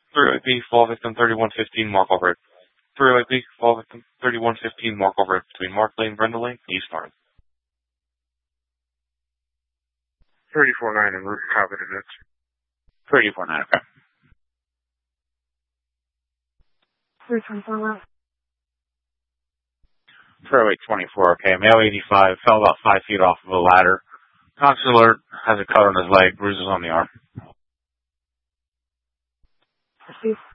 308B, fall victim 3115, Markle Road. 308B, fall victim 3115, Markle Road, between Mark Lane, Brenda Lane, East Orange. 349 en route, copy the next. 349, okay. 324 left. 30824, okay. Male 85, fell about 5 feet off of a ladder. Conscious alert, has a cut on his leg, bruises on the arm. Proceed.